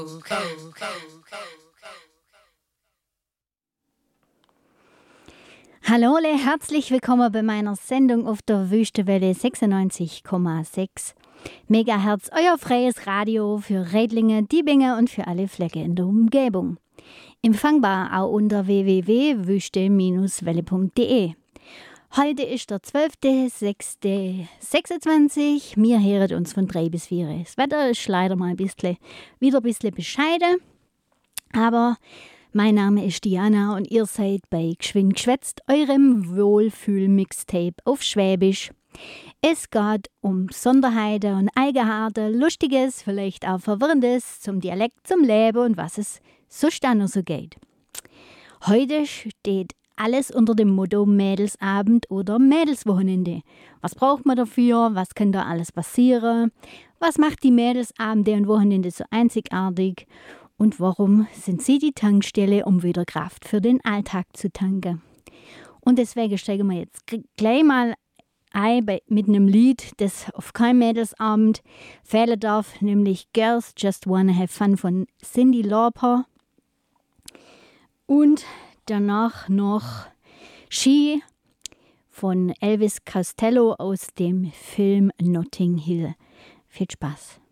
Hallo, herzlich willkommen bei meiner Sendung auf der Wüstewelle 96,6 Megahertz, euer freies Radio für Redlinge, Diebinge und für alle Flecke in der Umgebung. Empfangbar auch unter www.wüste-welle.de. Heute ist der 12.06.26. Wir hören uns von 3 bis 4. Das Wetter ist leider mal wieder ein bisschen bescheiden, aber mein Name ist Diana und ihr seid bei Geschwind geschwätzt, eurem Wohlfühl-Mixtape auf Schwäbisch. Es geht um Besonderheiten und Eigenheiten, Lustiges, vielleicht auch Verwirrendes zum Dialekt, zum Leben und was es sonst noch so geht. Heute steht alles unter dem Motto Mädelsabend oder Mädelswochenende. Was braucht man dafür? Was kann da alles passieren? Was macht die Mädelsabende und Wochenende so einzigartig? Und warum sind sie die Tankstelle, um wieder Kraft für den Alltag zu tanken? Und deswegen steigen wir jetzt gleich mal ein mit einem Lied, das auf keinem Mädelsabend fehlen darf, nämlich Girls Just Wanna Have Fun von Cyndi Lauper. Und danach noch She von Elvis Costello aus dem Film Notting Hill. Viel Spaß!